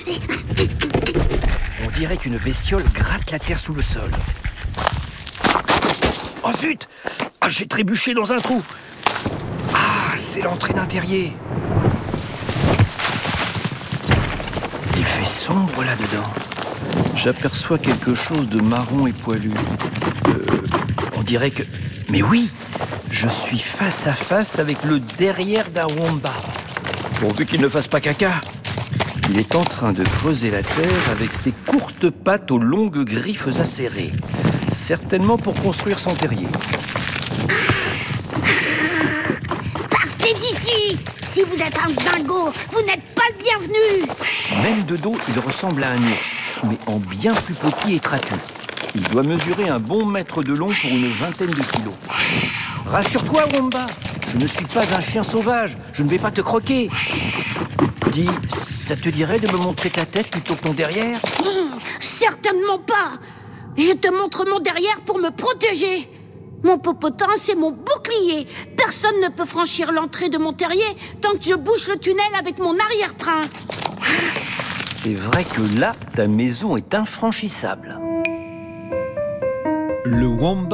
On dirait qu'une bestiole gratte la terre sous le sol. Oh zut! Ah, j'ai trébuché dans un trou. Ah, c'est l'entrée d'un terrier. Il fait sombre là-dedans. J'aperçois quelque chose de marron et poilu. On dirait que... Mais oui, je suis face à face avec le derrière d'un wombat. Pourvu qu'il ne fasse pas caca. Il est en train de creuser la terre avec ses courtes pattes aux longues griffes acérées. Certainement pour construire son terrier. Partez d'ici! Si vous êtes un dingo, vous n'êtes pas le bienvenu! Même de dos, il ressemble à un ours, mais en bien plus petit et trapu. Il doit mesurer un bon mètre de long pour une vingtaine de kilos. Rassure-toi, Womba, je ne suis pas un chien sauvage, je ne vais pas te croquer. Dis, ça te dirait de me montrer ta tête plutôt que ton derrière? Certainement pas! Je te montre mon derrière pour me protéger. Mon popotin, c'est mon bouclier. Personne ne peut franchir l'entrée de mon terrier tant que je bouche le tunnel avec mon arrière-train. C'est vrai que là, ta maison est infranchissable. Le wombat